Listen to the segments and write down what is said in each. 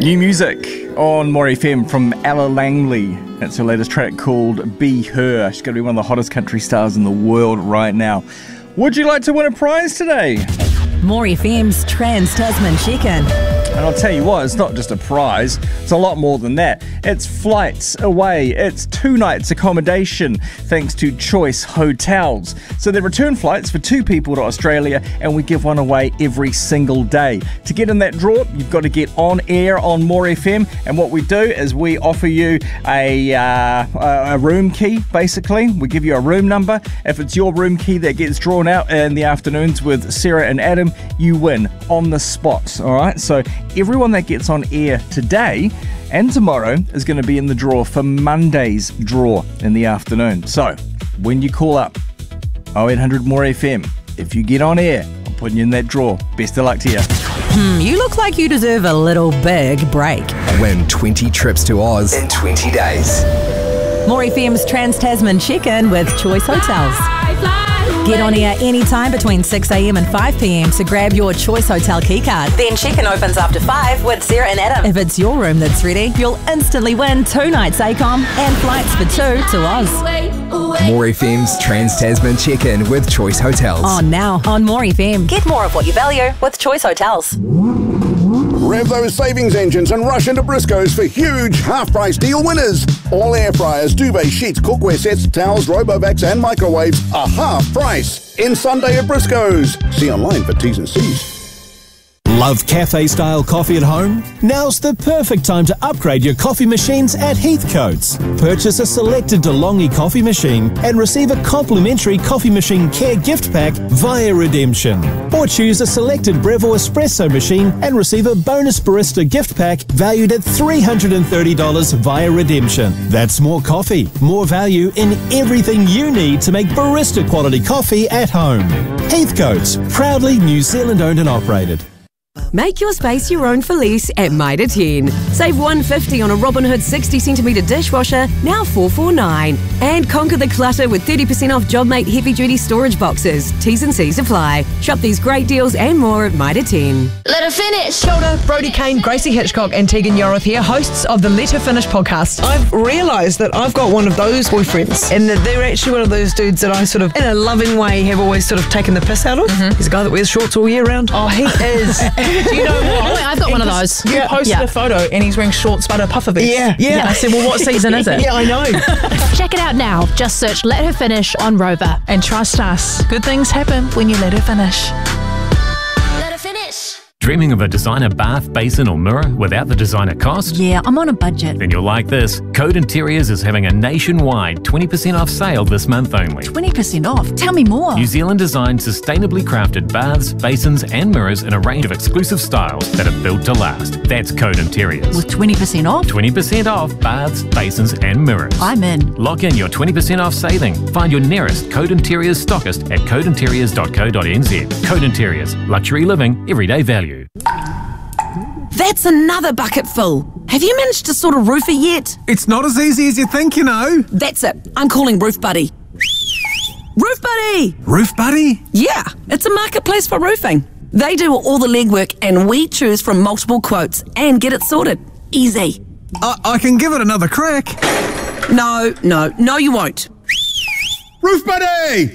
New music on More FM from Ella Langley. That's her latest track called Be Her. She's going to be one of the hottest country stars in the world right now. Would you like to win a prize today? More FM's Trans-Tasman Check-In. And I'll tell you what, it's not just a prize, it's a lot more than that. It's flights away, it's 2 nights accommodation, thanks to Choice Hotels. So they're return flights for 2 people to Australia, and we give one away every single day. To get in that draw, you've got to get on air on More FM, and what we do is we offer you a room key, basically. We give you a room number. If it's your room key that gets drawn out in the afternoons with Sarah and Adam, you win on the spot, all right? So everyone that gets on air today and tomorrow is going to be in the draw for Monday's draw in the afternoon. So when you call up 0800 More FM, if you get on air, I'm putting you in that draw. Best of luck to you. You look like you deserve a little big break. Win 20 trips to Oz in 20 days. More FM's Trans-Tasman Check-In with Choice Hotels. Get on air anytime between 6am and 5pm to grab your Choice Hotel keycard. Then check-in opens after 5 with Sarah and Adam. If it's your room that's ready, you'll instantly win 2 nights ACOM and flights for 2 to Oz. More FM's Trans-Tasman Check-In with Choice Hotels. On now on More FM. Get more of what you value with Choice Hotels. Rev those savings engines and rush into Briscoe's for huge half-price deal winners. All air fryers, duvet sheets, cookware sets, towels, RoboVacs and microwaves are half price. In Sunday at Briscoe's. See online for T's and C's. Love cafe-style coffee at home? Now's the perfect time to upgrade your coffee machines at Heathcotes. Purchase a selected DeLonghi coffee machine and receive a complimentary coffee machine care gift pack via redemption. Or choose a selected Breville espresso machine and receive a bonus barista gift pack valued at $330 via redemption. That's more coffee, more value in everything you need to make barista quality coffee at home. Heathcotes, proudly New Zealand owned and operated. Make your space your own for lease at Mitre 10. Save $150 on a Robin Hood 60cm dishwasher, now $449. And conquer the clutter with 30% off JobMate heavy-duty storage boxes. T's and C's apply. Shop these great deals and more at Mitre 10. Let her finish. Kia ora, Brodie Kane, Gracie Hitchcock and Tegan Yoroth here, hosts of the Let Her Finish podcast. I've realised that I've got one of those boyfriends and that they're actually one of those dudes that I sort of, in a loving way, have always sort of taken the piss out of. He's a guy that wears shorts all year round. Oh, he is. Do you know what? I've got one of those. You posted a photo and he's wearing shorts but a puffer vest. Yeah. I said, well, what season is it? Yeah, I know. Check it out now. Just search Let Her Finish on Rover. And trust us, good things happen when you let her finish. Let her finish. Dreaming of a designer bath, basin or mirror without the designer cost? Yeah, I'm on a budget. Then you'll like this. Code Interiors is having a nationwide 20% off sale this month only. 20% off? Tell me more. New Zealand designed sustainably crafted baths, basins and mirrors in a range of exclusive styles that are built to last. That's Code Interiors. With 20% off? 20% off baths, basins and mirrors. I'm in. Lock in your 20% off saving. Find your nearest Code Interiors stockist at codeinteriors.co.nz. Code Interiors. Luxury living, everyday value. That's another bucket full. Have you managed to sort a roofer yet? It's not as easy as you think, you know. That's it. I'm calling Roof Buddy. Roof Buddy! Roof Buddy? Yeah, it's a marketplace for roofing. They do all the legwork and we choose from multiple quotes and get it sorted. Easy. I can give it another crack. No, you won't. Roof Buddy!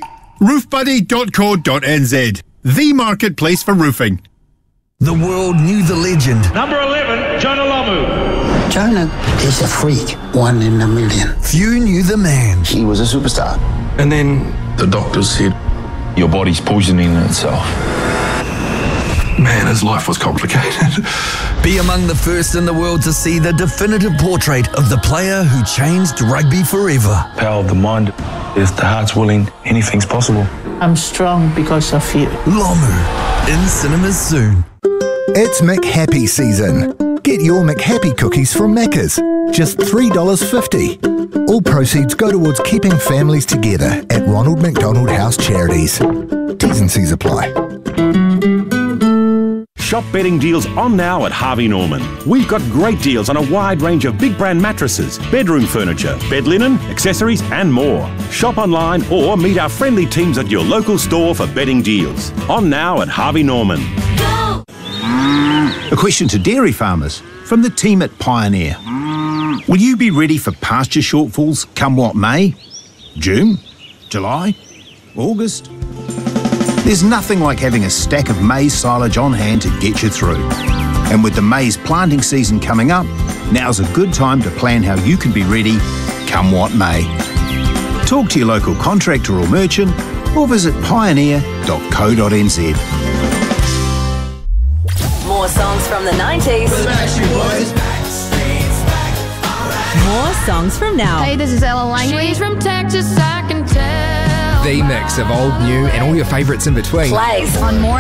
roofbuddy.co.nz. The marketplace for roofing. The world knew the legend. Number 11, Jonah Lomu. Jonah is a freak, 1 in a million. Few knew the man. He was a superstar. And then the doctors said, your body's poisoning itself. Man, his life was complicated. Be among the first in the world to see the definitive portrait of the player who changed rugby forever. Power of the mind. If the heart's willing, anything's possible. I'm strong because of you. Lomu, in cinemas soon. It's McHappy season. Get your McHappy cookies from Macca's. Just $3.50. All proceeds go towards keeping families together at Ronald McDonald House Charities. T's and C's apply. Shop bedding deals on now at Harvey Norman. We've got great deals on a wide range of big brand mattresses, bedroom furniture, bed linen, accessories and more. Shop online or meet our friendly teams at your local store for bedding deals. On now at Harvey Norman. Go! A question to dairy farmers from the team at Pioneer. Will you be ready for pasture shortfalls come what may? June? July? August? There's nothing like having a stack of maize silage on hand to get you through. And with the maize planting season coming up, now's a good time to plan how you can be ready come what may. Talk to your local contractor or merchant or visit pioneer.co.nz. More songs from the 90s. More songs from now. Hey, this is Ella Langley. She's from Texas, I can tell. The mix of old, new, and all your favourites in between. Plays on More